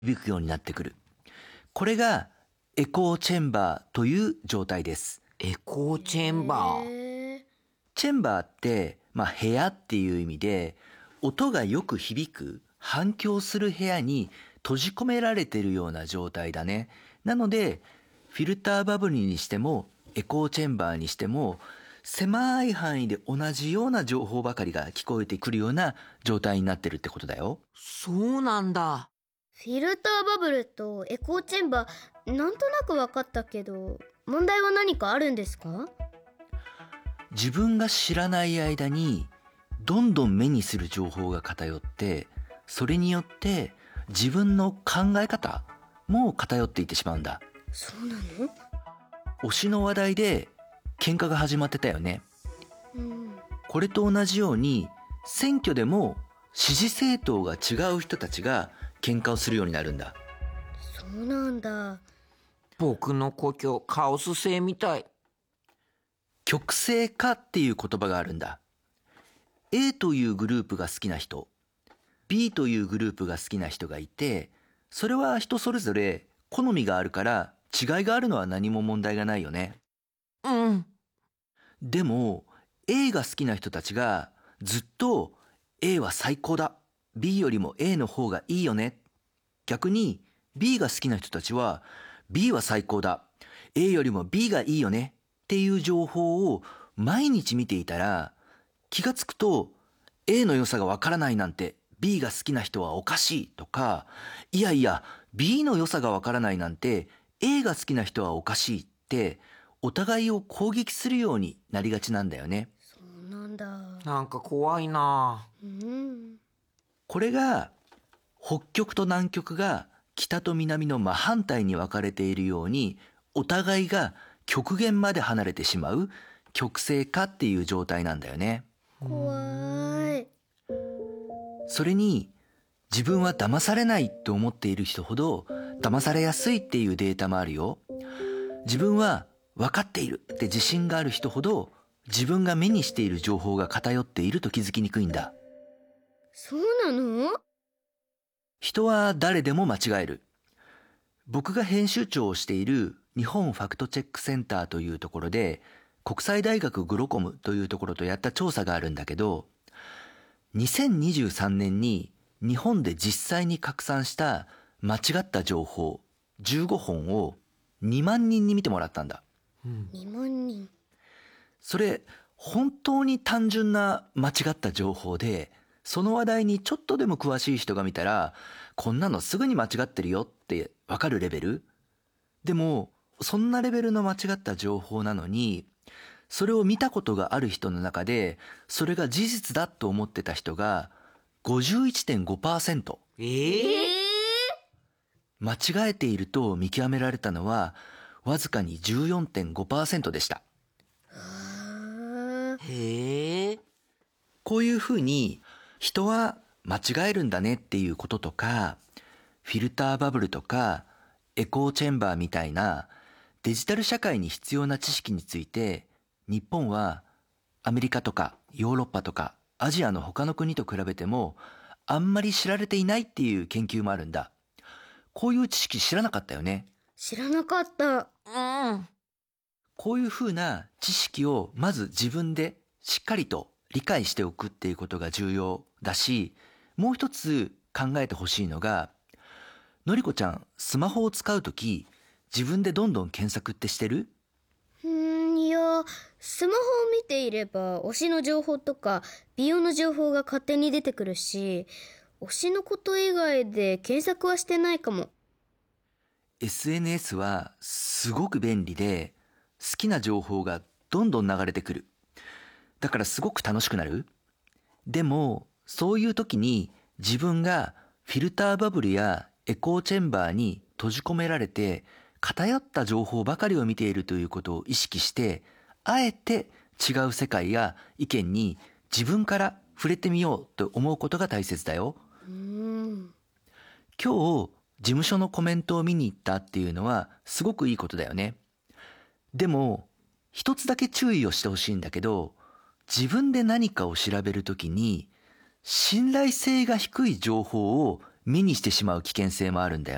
響くようになってくる。これがエコーチェンバーという状態です。 エコーチェンバー。 チェンバーって、部屋っていう意味で、音がよく響く、反響する部屋に閉じ込められているような状態だね。なので、フィルターバブルにしても、エコーチェンバーにしても、狭い範囲で同じような情報ばかりが聞こえてくるような状態になってるってことだよ。 そうなんだ。 フィルターバブルとエコーチェンバー、なんとなく分かったけど、問題は何かあるんですか？ 自分が知らない間にどんどん目にする情報が偏って、それによって自分の考え方も偏っていってしまうんだ。 そうなの？ 推しの話題で喧嘩が始まってたよね。これと同じように選挙でも支持政党が違う人たちが喧嘩をするようになるんだ。 そうなんだ。 僕の故郷カオス星みたい。 極性化っていう言葉があるんだ。A というグループが好きな人、B というグループが好きな人がいて、それは人それぞれ好みがあるから違いがあるのは何も問題がないよね。 うん。 でも A が好きな人たちがずっと A は最高だ、 B よりも A の方がいいよね、逆に B が好きな人たちは B は最高だ、 A よりも B がいいよねっていう情報を毎日見ていたら、気がつくと A の良さがわからないなんて B が好きな人はおかしいとか、いやいや B の良さがわからないなんて A が好きな人はおかしいってお互いを攻撃するようになりがちなんだよね。 そうなんだ。 なんか怖いな。 これが北極と南極が北と南の真反対に分かれているように、お互いが極限まで離れてしまう極性化っていう状態なんだよね。 怖い。 それに自分は騙されないと思っている人ほど騙されやすいっていうデータもあるよ。自分は分かっているって自信がある人ほど自分が目にしている情報が偏っていると気づきにくいんだ。 そうなの？ 人は誰でも間違える。僕が編集長をしている日本ファクトチェックセンターというところで、国際大学グロコムというところとやった調査があるんだけど、2023年に日本で実際に拡散した間違った情報15本を2万人に見てもらったんだ。 2万人。 それ本当に単純な間違った情報で、その話題にちょっとでも詳しい人が見たら、こんなのすぐに間違ってるよってわかるレベル。でもそんなレベルの間違った情報なのに、それを見たことがある人の中でそれが事実だと思ってた人が 51.5%。間違えていると見極められたのはわずかに 14.5% でした。 へえ。 こういうふうに人は間違えるんだねっていうこととか、フィルターバブルとかエコーチェンバーみたいなデジタル社会に必要な知識について、日本はアメリカとかヨーロッパとかアジアの他の国と比べてもあんまり知られていないっていう研究もあるんだ。こういう知識知らなかったよね。 知らなかった。 こういうふうな知識をまず自分でしっかりと理解しておくっていうことが重要だし、もう一つ考えてほしいのが、のりこちゃんスマホを使うとき自分でどんどん検索ってしてる？ いや、スマホを見ていれば推しの情報とか美容の情報が勝手に出てくるし、推しのこと以外で検索はしてないかも。 SNS はすごく便利で、好きな情報がどんどん流れてくる。だからすごく楽しくなる。でもそういう時に自分がフィルターバブルやエコーチェンバーに閉じ込められて偏った情報ばかりを見ているということを意識して、あえて違う世界や意見に自分から触れてみようと思うことが大切だよ。今日事務所のコメントを見に行ったっていうのはすごくいいことだよね。でも一つだけ注意をしてほしいんだけど、自分で何かを調べるときに信頼性が低い情報を目にしてしまう危険性もあるんだよ。